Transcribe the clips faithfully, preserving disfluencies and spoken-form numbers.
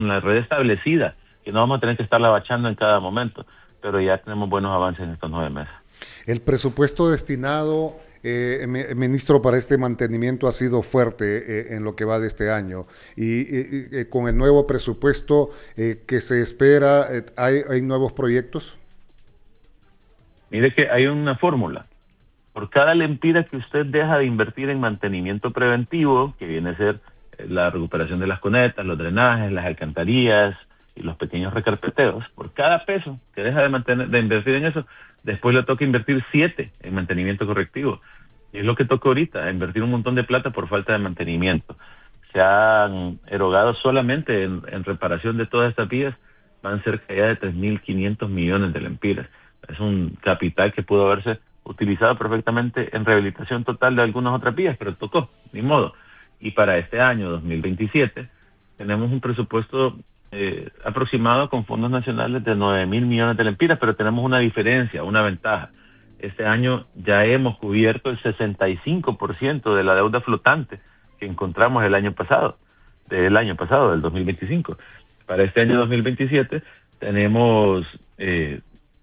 la red establecida, que no vamos a tener que estarla bachando en cada momento, pero ya tenemos buenos avances en estos nueve meses. El presupuesto destinado, eh, ministro, para este mantenimiento ha sido fuerte eh, en lo que va de este año. Y, y, y con el nuevo presupuesto eh, que se espera, eh, ¿hay, ¿hay nuevos proyectos? Mire que hay una fórmula. Por cada lempira que usted deja de invertir en mantenimiento preventivo, que viene a ser la recuperación de las cunetas, los drenajes, las alcantarillas y los pequeños recarpeteos, por cada peso que deja de, mantener, de invertir en eso, después le toca invertir siete en mantenimiento correctivo. Y es lo que toca ahorita, invertir un montón de plata por falta de mantenimiento. Se han erogado solamente en, en reparación de todas estas vías, van cerca ya de tres mil quinientos millones de lempiras. Es un capital que pudo haberse utilizado perfectamente en rehabilitación total de algunas otras vías, pero tocó, ni modo. Y para este año dos mil veintisiete tenemos un presupuesto eh, aproximado con fondos nacionales de nueve mil millones de lempiras, pero tenemos una diferencia, una ventaja. Este año ya hemos cubierto el sesenta y cinco por ciento de la deuda flotante que encontramos el año pasado, del año pasado, del dos mil veinticinco. Para este año dos mil veintisiete tenemos eh,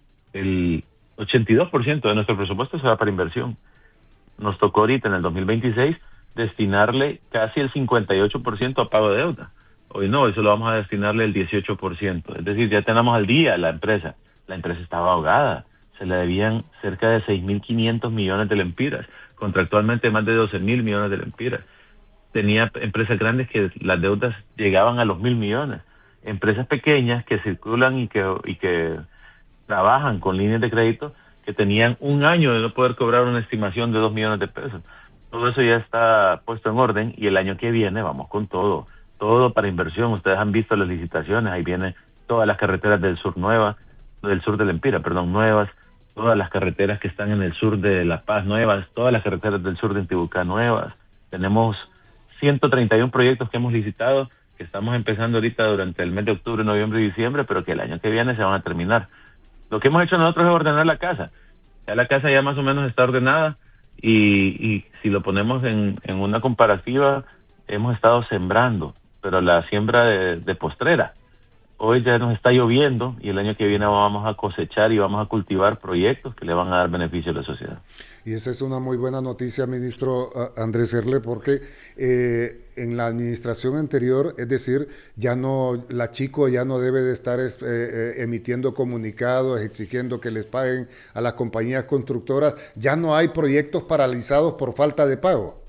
el ochenta y dos por ciento de nuestro presupuesto se va para inversión. Nos tocó ahorita en el dos mil veintiséis destinarle casi el cincuenta y ocho por ciento a pago de deuda. Hoy no, hoy solo vamos a destinarle el dieciocho por ciento. Es decir, ya tenemos al día la empresa. La empresa estaba ahogada. Se le debían cerca de seis mil quinientos millones de lempiras. Contractualmente más de doce mil millones de lempiras. Tenía empresas grandes que las deudas llegaban a los mil millones. Empresas pequeñas que circulan y que, y que trabajan con líneas de crédito que tenían un año de no poder cobrar una estimación de dos millones de pesos. Todo eso ya está puesto en orden y el año que viene vamos con todo, todo para inversión. Ustedes han visto las licitaciones, ahí vienen todas las carreteras del sur nuevas, del sur de Lempira, perdón, nuevas, todas las carreteras que están en el sur de La Paz nuevas, todas las carreteras del sur de Intibucá nuevas. Tenemos ciento treinta y uno proyectos que hemos licitado, que estamos empezando ahorita durante el mes de octubre, noviembre y diciembre, pero que el año que viene se van a terminar. Lo que hemos hecho nosotros es ordenar la casa. Ya la casa ya más o menos está ordenada y, y si lo ponemos en, en una comparativa, hemos estado sembrando, pero la siembra de, de postrera. Hoy ya nos está lloviendo y el año que viene vamos a cosechar y vamos a cultivar proyectos que le van a dar beneficio a la sociedad. Y esa es una muy buena noticia, ministro Andrés Erle, porque eh, en la administración anterior, es decir, ya no, la Chico ya no debe de estar eh, eh, emitiendo comunicados, exigiendo que les paguen a las compañías constructoras, ya no hay proyectos paralizados por falta de pago.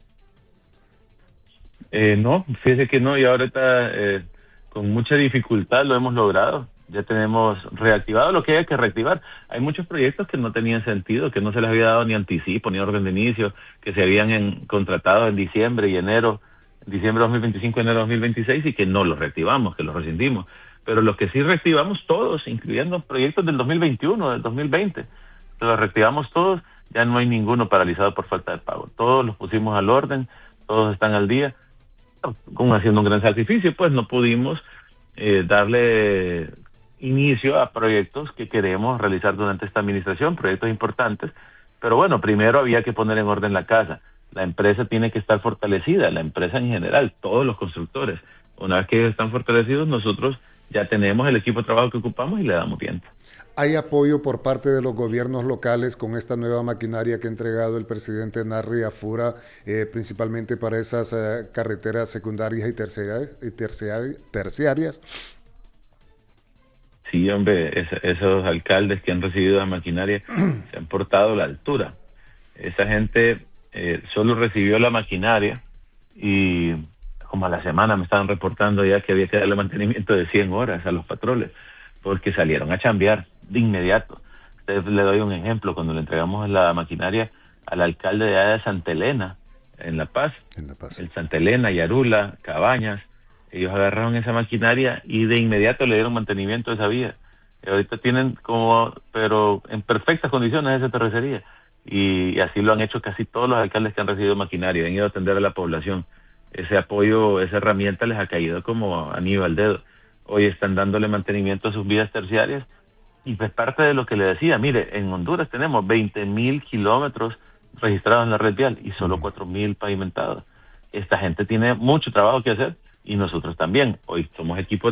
Eh, no, fíjese que no, y ahorita eh, con mucha dificultad lo hemos logrado. Ya tenemos reactivado lo que hay que reactivar. Hay muchos proyectos que no tenían sentido, que no se les había dado ni anticipo, ni orden de inicio, que se habían en, contratado en diciembre y enero, diciembre de dos mil veinticinco, enero de dos mil veintiséis, y que no los reactivamos, que los rescindimos. Pero los que sí reactivamos todos, incluyendo proyectos del dos mil veintiuno, del dos mil veinte, los reactivamos todos, ya no hay ninguno paralizado por falta de pago. Todos los pusimos al orden, todos están al día, como haciendo un gran sacrificio, pues no pudimos eh, darle inicio a proyectos que queremos realizar durante esta administración, proyectos importantes, pero bueno, primero había que poner en orden la casa. La empresa tiene que estar fortalecida, la empresa en general, todos los constructores. Una vez que ellos están fortalecidos, nosotros ya tenemos el equipo de trabajo que ocupamos y le damos viento. ¿Hay apoyo por parte de los gobiernos locales con esta nueva maquinaria que ha entregado el presidente Narri a Fura, eh, principalmente para esas eh, carreteras secundarias y terciarias? Y terciari terciarias? Sí, hombre, es, esos alcaldes que han recibido la maquinaria se han portado a la altura. Esa gente eh, solo recibió la maquinaria y como a la semana me estaban reportando ya que había que darle mantenimiento de cien horas a los patroles, porque salieron a chambear de inmediato. Ustedes le doy un ejemplo, cuando le entregamos la maquinaria al alcalde de allá de Santa Elena, en La Paz, En La Paz. el Santa Elena, Yarula, Cabañas, ellos agarraron esa maquinaria y de inmediato le dieron mantenimiento a esa vía. Y ahorita tienen como, pero en perfectas condiciones esa terracería. Y, y así lo han hecho casi todos los alcaldes que han recibido maquinaria, han ido a atender a la población. Ese apoyo, esa herramienta les ha caído como anillo al dedo. Hoy están dándole mantenimiento a sus vías terciarias y pues parte de lo que le decía, mire, en Honduras tenemos veinte mil kilómetros registrados en la red vial y solo cuatro mil pavimentados. Esta gente tiene mucho trabajo que hacer y nosotros también. Hoy somos equipo de